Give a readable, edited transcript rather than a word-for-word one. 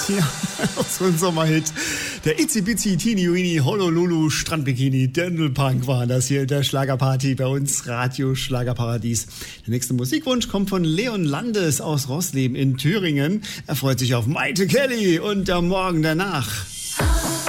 Ja, so ein Sommerhit. Der Itzy Bitsy Teeny Weeny Honolulu Strandbikini Dirndl-Punk war das hier in der Schlagerparty bei uns, Radio Schlagerparadies. Der nächste Musikwunsch kommt von Leon Landes aus Rosleben in Thüringen. Er freut sich auf Maite Kelly und der Morgen danach.